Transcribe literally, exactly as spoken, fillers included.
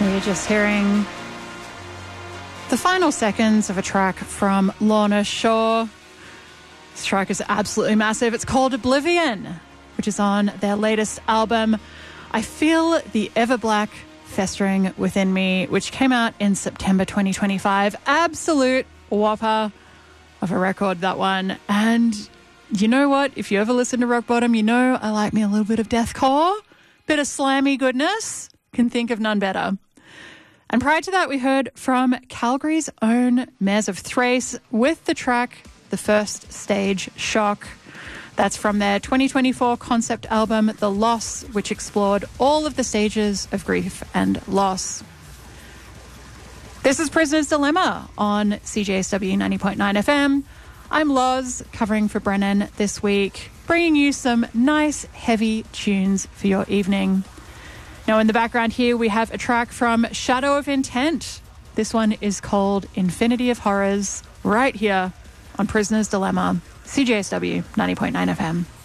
We're just hearing the final seconds of a track from Lorna Shore. This track is absolutely massive. It's called Oblivion, which is on their latest album, I Feel the Everblack Festering Within Me, which came out in September twenty twenty-five. Absolute whopper of a record, that one. And you know what? If you ever listen to Rock Bottom, you know I like me a little bit of deathcore, bit of slammy goodness. Can think of none better. And prior to that, we heard from Calgary's own Mares of Thrace with the track The First Stage Shock. That's from their twenty twenty-four concept album, The Loss, which explored all of the stages of grief and loss. This is Prisoner's Dilemma on C J S W ninety point nine F M. I'm Loz, covering for Brennan this week, bringing you some nice, heavy tunes for your evening. Now, in the background here, we have a track from Shadow of Intent. This one is called Infinity of Horrors, right here on Prisoner's Dilemma, C J S W ninety point nine F M.